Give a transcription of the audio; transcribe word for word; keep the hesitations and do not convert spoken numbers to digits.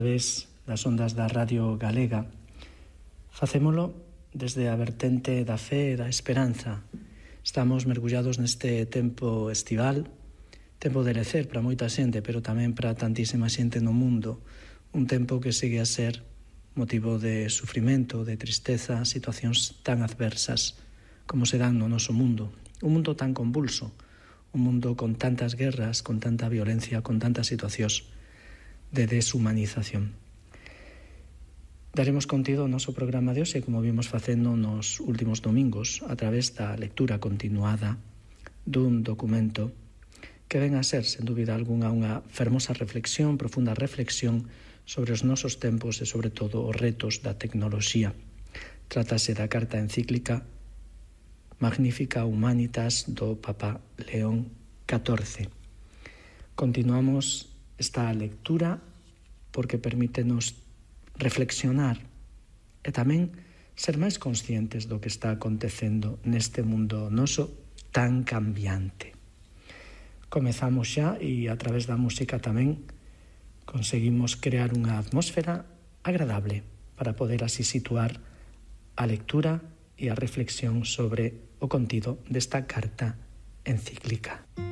través das ondas da Radio Galega. Facémolo desde a vertente da fe e da esperanza. Estamos mergullados neste tempo estival, tempo de lecer para moita xente, pero tamén para tantísima xente no mundo. Un tempo que segue a ser motivo de sufrimento, de tristeza, situacións tan adversas como se dan no noso mundo. Un mundo tan convulso, un mundo con tantas guerras, con tanta violencia, con tantas situacións de deshumanización. Daremos contido ao noso programa de hoxe, como vimos facendo nos últimos domingos, a través da lectura continuada dun documento que ven a ser, sen dúbida algunha, unha fermosa reflexión, profunda reflexión sobre os nosos tempos e, sobre todo, os retos da tecnoloxía. Trátase da carta encíclica Magnificat Humanitas do Papa León catorce. Continuamos esta lectura porque permítenos reflexionar e tamén ser máis conscientes do que está acontecendo neste mundo noso tan cambiante. Comezamos xa e a través da música tamén conseguimos crear unha atmósfera agradable para poder así situar a lectura e a reflexión sobre o contido desta carta encíclica.